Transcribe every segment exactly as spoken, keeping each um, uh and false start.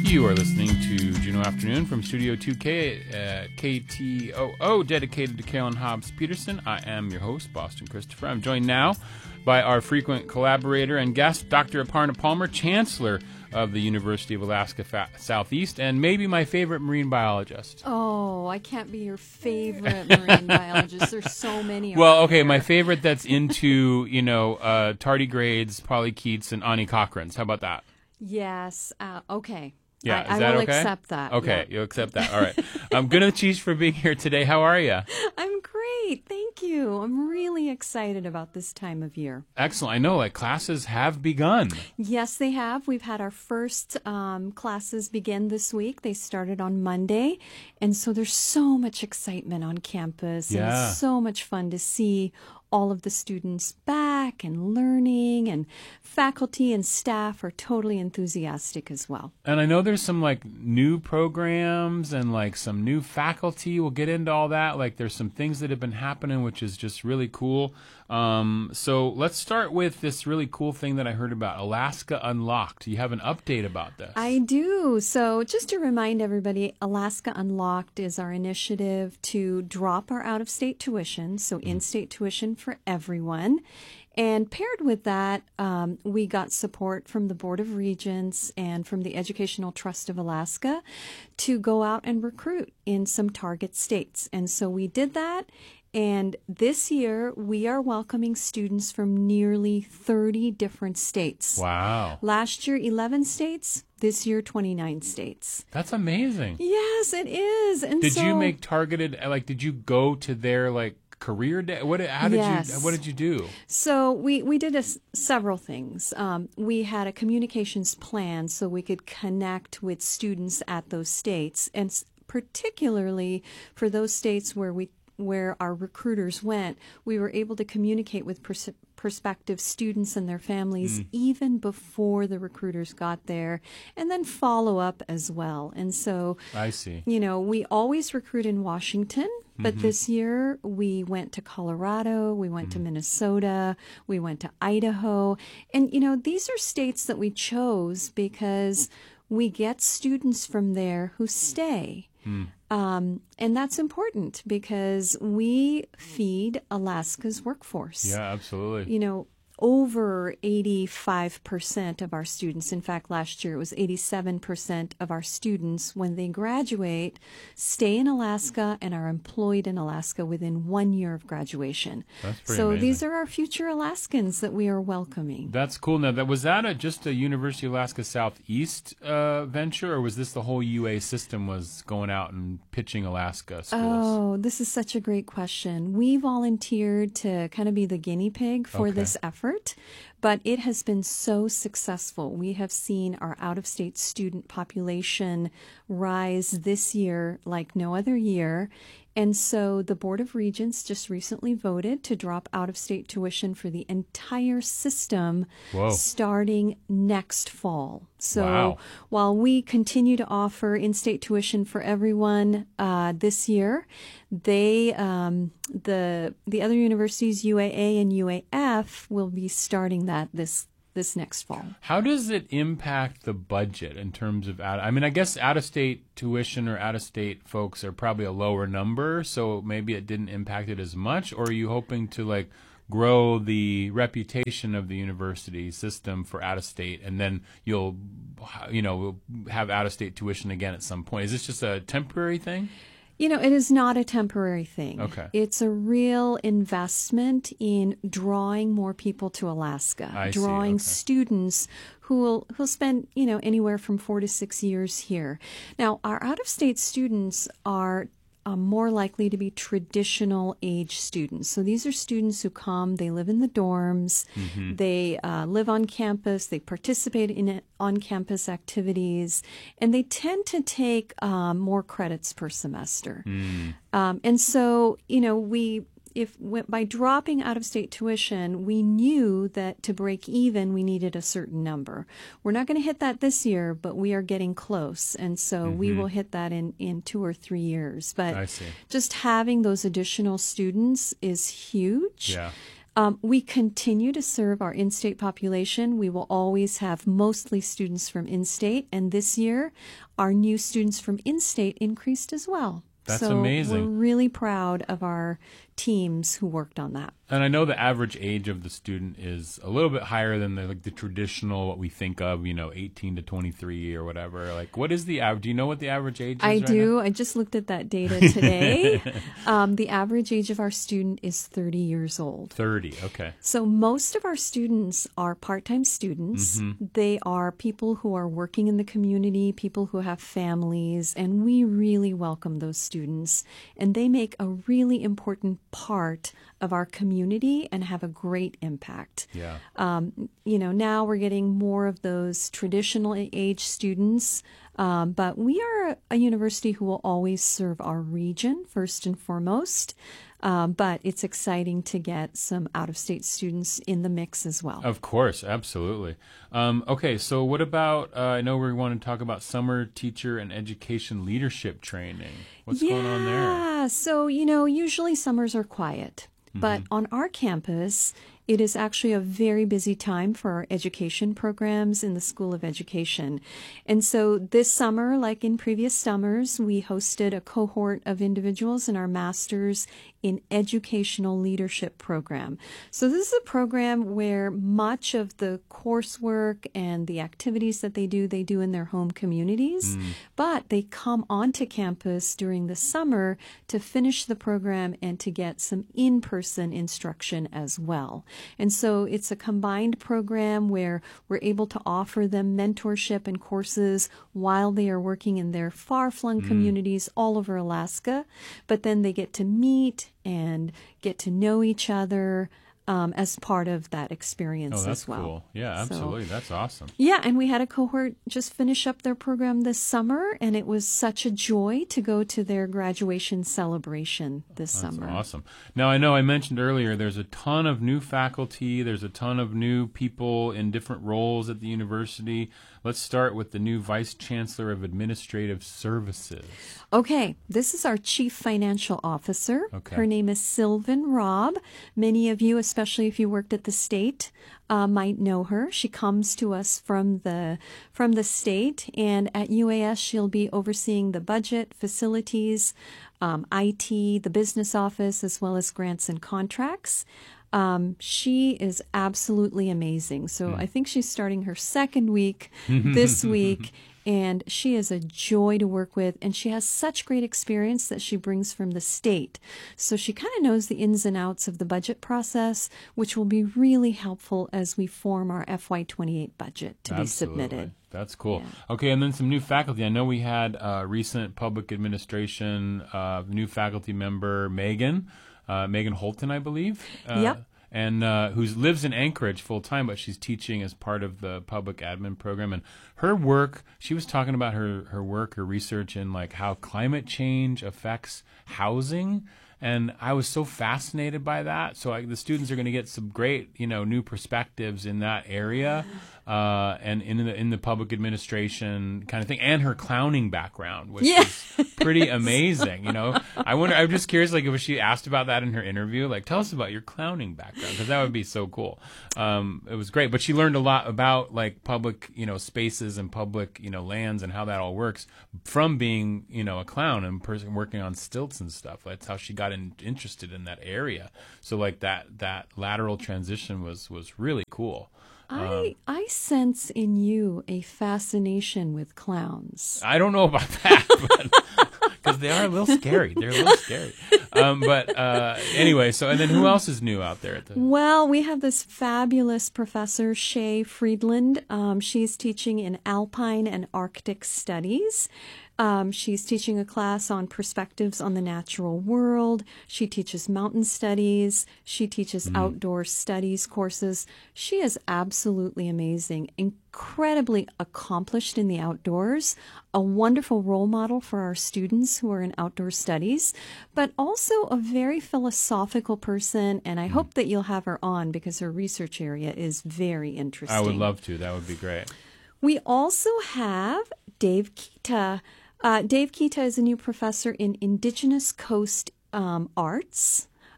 You are listening to Juneau Afternoon from Studio two K at K T O O, dedicated to Carolyn Hobbs Peterson. I am your host, Boston Christopher. I'm joined now by our frequent collaborator and guest, Doctor Aparna Palmer, Chancellor of the University of Alaska Fa- Southeast, and maybe my favorite marine biologist. Oh, I can't be your favorite marine biologist. There's so many. Well, okay, here. my favorite that's into, you know, uh, tardigrades, polychaetes, and Ani Cochrans. How about that? Yes. Uh, okay. Yeah, I, is that I will okay? accept that. Okay, yeah. you'll accept that. All right. I'm good to Cheese for being here today. How are you? I'm great. Thank you. I'm really excited about this time of year. Excellent. I know, like, classes have begun. Yes, they have. We've had our first um, classes begin this week. They started on Monday. And so there's so much excitement on campus. Yeah. And it's so much fun to see all of the students back and learning, and faculty and staff are totally enthusiastic as well. And I know there's some, like, new programs and, like, some new faculty. We'll get into all that. Like, there's some things that have been happening, which is just really cool. Um, so let's start with this really cool thing that I heard about, Alaska Unlocked. You have an update about this. I do. So just to remind everybody, Alaska Unlocked is our initiative to drop our out-of-state tuition, so in-state tuition for everyone. And paired with that, um, we got support from the Board of Regents and from the Educational Trust of Alaska to go out and recruit in some target states. And so we did that. And this year, we are welcoming students from nearly thirty different states. Wow. Last year, eleven states. This year, twenty-nine states. That's amazing. Yes, it is. And Did so, you make targeted, like, did you go to their, like, career day? What, how did yes. you, what did you do? So we, we did a, several things. Um, we had a communications plan so we could connect with students at those states, and particularly for those states where we where our recruiters went, we were able to communicate with pers- prospective students and their families mm. even before the recruiters got there, and then follow up as well. And so, I see. You know, we always recruit in Washington, but mm-hmm. this year we went to Colorado, we went mm. to Minnesota, we went to Idaho. And, you know, these are states that we chose because we get students from there who stay. Mm. Um, and that's important because we feed Alaska's workforce. Yeah, absolutely. You know, over eighty-five percent of our students, in fact, last year it was eighty-seven percent of our students, when they graduate, stay in Alaska and are employed in Alaska within one year of graduation. That's pretty so amazing. These are our future Alaskans that we are welcoming. That's cool. Now, that was that a, just a University of Alaska Southeast uh, venture, or was this the whole U A system was going out and pitching Alaska schools? Oh, this is such a great question. We volunteered to kind of be the guinea pig for okay. this effort. But it has been so successful. We have seen our out-of-state student population rise this year like no other year. And so the Board of Regents just recently voted to drop out-of-state tuition for the entire system Whoa. starting next fall. So wow. while we continue to offer in-state tuition for everyone uh, this year, they um, the the other universities, U A A and U A F, will be starting that this this next fall. How does it impact the budget in terms of out? I mean, I guess out-of-state tuition or out-of-state folks are probably a lower number, so maybe it didn't impact it as much. Or are you hoping to like grow the reputation of the university system for out-of-state, and then you'll, you know, have out-of-state tuition again at some point? Is this just a temporary thing? You know, it is not a temporary thing. Okay. It's a real investment in drawing more people to Alaska, I drawing see. Okay. students who will who'll spend, you know, anywhere from four to six years here. Now, our out-of-state students are Uh, more likely to be traditional age students. So these are students who come, they live in the dorms, mm-hmm. they uh, live on campus, they participate in on-campus activities, and they tend to take um, more credits per semester. Mm. Um, and so, you know, we if by dropping out-of-state tuition, we knew that to break even, we needed a certain number. We're not going to hit that this year, but we are getting close. And so mm-hmm. we will hit that in, in two or three years. But I see. Just having those additional students is huge. Yeah. Um, we continue to serve our in-state population. We will always have mostly students from in-state, and this year our new students from in-state increased as well. That's so amazing. We're really proud of our teams who worked on that. And I know the average age of the student is a little bit higher than the, like the traditional, what we think of, you know, eighteen to twenty-three or whatever. Like, what is the average? Do you know what the average age is I right do. now? I just looked at that data today. um, the average age of our student is thirty years old. thirty, okay. So most of our students are part-time students. Mm-hmm. They are people who are working in the community, people who have families, and we really welcome those students. And they make a really important part of our community and have a great impact. Yeah. Um, you know, now we're getting more of those traditional age students, um, but we are a university who will always serve our region first and foremost. Um, but it's exciting to get some out-of-state students in the mix as well. Of course, absolutely. Um, okay, so what about, uh, I know we want to talk about summer teacher and education leadership training. What's yeah, going on there? Yeah, so, you know, usually summers are quiet. But on our campus, it is actually a very busy time for our education programs in the School of Education. And so this summer, like in previous summers, we hosted a cohort of individuals in our Master's in Educational Leadership program. So this is a program where much of the coursework and the activities that they do, they do in their home communities, mm. but they come onto campus during the summer to finish the program and to get some in-person instruction as well. And so it's a combined program where we're able to offer them mentorship and courses while they are working in their far-flung mm. communities all over Alaska, but then they get to meet and get to know each other um, as part of that experience oh, that's as well. Cool. Yeah, absolutely. So, that's awesome. Yeah, and we had a cohort just finish up their program this summer, and it was such a joy to go to their graduation celebration this that's summer. Awesome. Now, I know I mentioned earlier there's a ton of new faculty, there's a ton of new people in different roles at the university. Let's start with the new Vice Chancellor of Administrative Services. Okay, this is our Chief Financial Officer. Okay. Her name is Sylvan Robb. Many of you, especially if you worked at the state, uh, might know her. She comes to us from the from the state, and at U A S she'll be overseeing the budget, facilities, um, I T, the business office, as well as grants and contracts. Um, she is absolutely amazing. So mm. I think she's starting her second week this week, and she is a joy to work with, and she has such great experience that she brings from the state. So she kind of knows the ins and outs of the budget process, which will be really helpful as we form our F Y twenty-eight budget to Absolutely. be submitted. That's cool. Yeah. Okay, and then some new faculty. I know we had uh, recent public administration uh, new faculty member, Megan. Uh, Megan Holton, I believe. Uh, yep. And uh, who lives in Anchorage full time, but she's teaching as part of the public admin program. And her work, she was talking about her, her work, her research in like how climate change affects housing. And I was so fascinated by that. So I, the students are going to get some great, you know, new perspectives in that area, uh, and in the in the public administration kind of thing, and her clowning background, which yeah. is pretty amazing. You know, I wonder. I'm just curious, like, if she asked about that in her interview, like, tell us about your clowning background, because that would be so cool. Um, it was great, but she learned a lot about like public, you know, spaces and public, you know, lands and how that all works from being, you know, a clown and person working on stilts and stuff. That's how she got in, interested in that area. So like that that lateral transition was was really cool. I um, I sense in you a fascination with clowns. I don't know about that, because they are a little scary. They're a little scary. Um, but uh, anyway, so and then who else is new out there? At the... Well, we have this fabulous professor, Shay Friedland. Um, she's teaching in Alpine and Arctic Studies. Um, she's teaching a class on perspectives on the natural world. She teaches mountain studies. She teaches mm. outdoor studies courses. She is absolutely amazing, incredibly accomplished in the outdoors, a wonderful role model for our students who are in outdoor studies, but also a very philosophical person, and I mm. hope that you'll have her on because her research area is very interesting. I would love to. That would be great. We also have Dave Kita. Uh, Dave Kita is a new professor in Indigenous Coast um, Arts.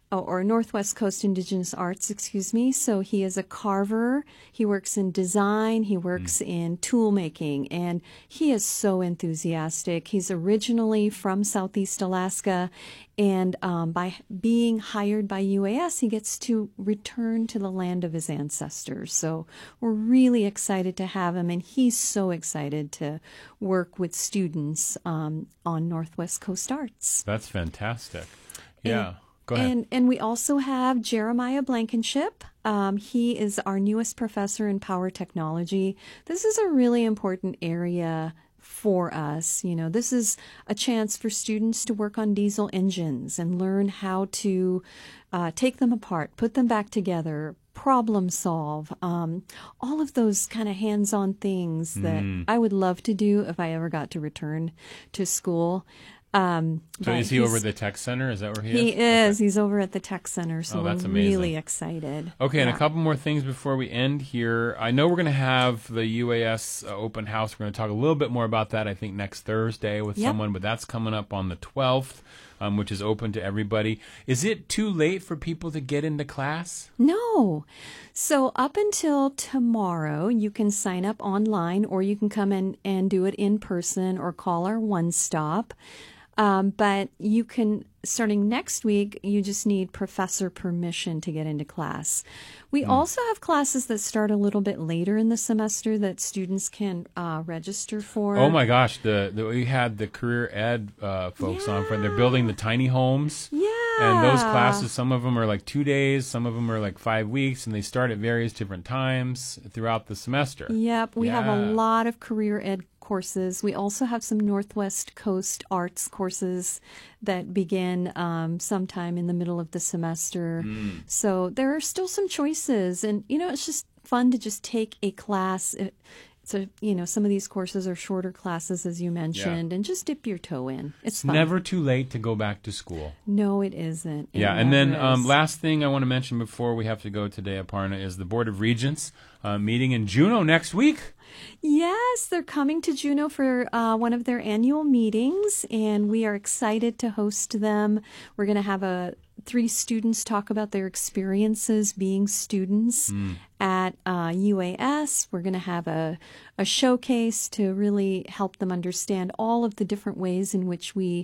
oh, or Northwest Coast Indigenous Arts, excuse me. So he is a carver. He works in design. He works mm. in tool making, and he is so enthusiastic. He's originally from Southeast Alaska, and um, by being hired by U A S, he gets to return to the land of his ancestors. So we're really excited to have him, and he's so excited to work with students um, on Northwest Coast Arts. That's fantastic. Yeah. And, Go ahead. And, and we also have Jeremiah Blankenship. Um, he is our newest professor in power technology. This is a really important area for us. You know, this is a chance for students to work on diesel engines and learn how to uh, take them apart, put them back together, problem solve, um, all of those kind of hands-on things that mm. I would love to do if I ever got to return to school. Um, so is he over at the Tech Center? Is that where he is? He is. Okay. He's over at the Tech Center, so oh, that's we're amazing. really excited. Okay, yeah. and a couple more things before we end here. I know we're going to have the U A S uh, open house. We're going to talk a little bit more about that, I think, next Thursday with yep. someone, but that's coming up on the twelfth, um, which is open to everybody. Is it too late for people to get into class? No. So up until tomorrow, you can sign up online, or you can come in and do it in person or call our One Stop. Um, but you can, starting next week, you just need professor permission to get into class. We mm. also have classes that start a little bit later in the semester that students can uh, register for. Oh my gosh, the, the we had the career ed uh, folks yeah. on for they're building the tiny homes. Yeah. And those classes, some of them are like two days, some of them are like five weeks, and they start at various different times throughout the semester. Yep, we yeah. have a lot of career ed courses. We also have some Northwest Coast Arts courses that begin um, sometime in the middle of the semester. Mm. So there are still some choices, and you know, it's just fun to just take a class. It, So, you know, some of these courses are shorter classes, as you mentioned, yeah. and just dip your toe in. It's, it's fun. Never too late to go back to school. No, it isn't. It yeah, and then is. um, last thing I want to mention before we have to go today, Aparna, is the Board of Regents uh, meeting in Juneau next week. Yes, they're coming to Juneau for uh, one of their annual meetings, and we are excited to host them. We're going to have a three students talk about their experiences being students mm. at uh, U A S. We're going to have a, a showcase to really help them understand all of the different ways in which we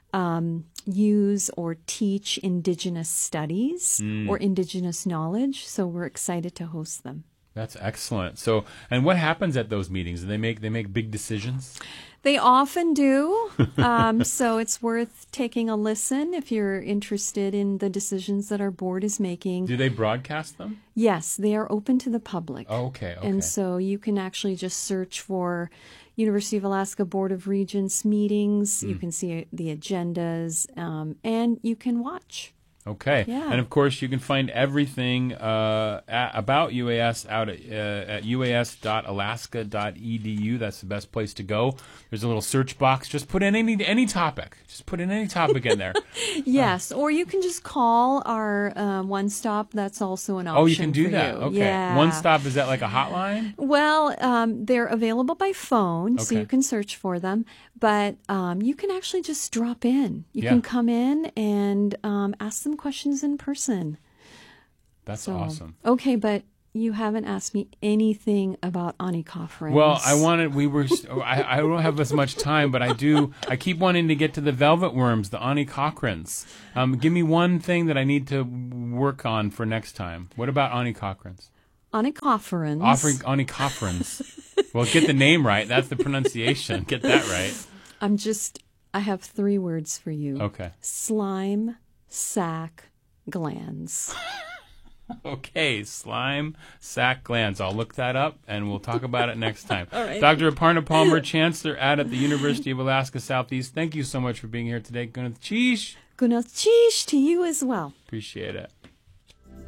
um, use or teach Indigenous studies mm. or Indigenous knowledge. So we're excited to host them. That's excellent. So, and what happens at those meetings? Do they make they make big decisions? They often do. Um, so it's worth taking a listen if you're interested in the decisions that our board is making. Do they broadcast them? Yes, they are open to the public. Oh, okay, okay. And so you can actually just search for University of Alaska Board of Regents meetings. Mm. You can see the agendas, um, and you can watch. Okay. Yeah. And, of course, you can find everything uh, at, about U A S out at, uh, at u a s dot alaska dot e d u. That's the best place to go. There's a little search box. Just put in any any topic. Just put in any topic in there. Yes. Uh, or you can just call our uh, One Stop. That's also an option. Oh, you can do that. You. Okay. Yeah. One Stop, is that like a hotline? Well, um, they're available by phone, okay. so you can search for them. But um, you can actually just drop in. You yeah. can come in and um, ask them questions in person. That's so, awesome. Okay, but you haven't asked me anything about Anikofrens. Well, I wanted, we were, I, I don't have as much time, but I do, I keep wanting to get to the velvet worms, the Anikofrens. Um, give me one thing that I need to work on for next time. What about Anikofrens? Anikofrens. Offering Anikofrens. Well, get the name right. That's the pronunciation. Get that right. I'm just, I have three words for you. Okay. Slime, sac, glands. Okay, slime, sac, glands. I'll look that up, and we'll talk about it next time. All right. Doctor Aparna Palmer, Chancellor at, at the University of Alaska Southeast, thank you so much for being here today. Gunath Cheesh. Gunath Cheesh to you as well. Appreciate it.